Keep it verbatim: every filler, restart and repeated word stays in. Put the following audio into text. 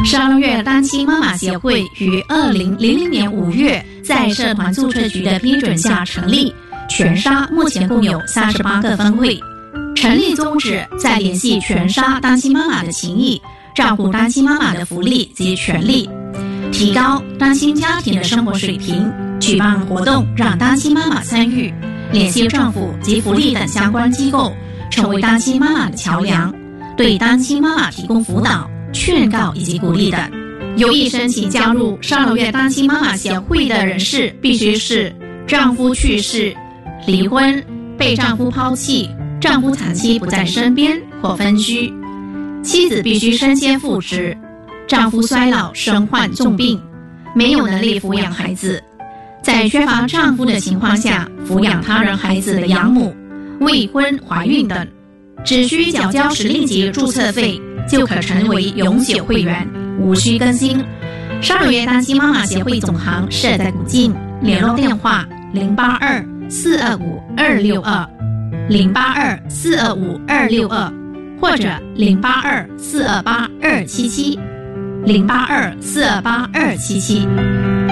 沙龙月单亲妈妈协会于二零零零年五月在社团注册局的批准下成立，全沙目前共有三十八个分会。成立宗旨在联系全沙单亲妈妈的情谊，照顾单亲妈妈的福利及权利，提高单亲家庭的生活水平，举办活动让单亲妈妈参与，联系政府及福利等相关机构，成为单亲妈妈的桥梁，对单亲妈妈提供辅导、劝告以及鼓励等。有意申请加入沙龙月单亲妈妈协会的人士，必须是丈夫去世、离婚、被丈夫抛弃、丈夫长期不在身边或分居，妻子必须身先父职，丈夫衰老身患重病，没有能力抚养孩子，在缺乏丈夫的情况下抚养他人孩子的养母、未婚怀孕等，只需缴交时令及注册费就可成为永久会员，无需更新。沙龙月单亲妈妈协会总行设在古晋，联络电话零八二四二五二六二零八二四二五二六二或者零八二四二八二七七零八二四二八二七七。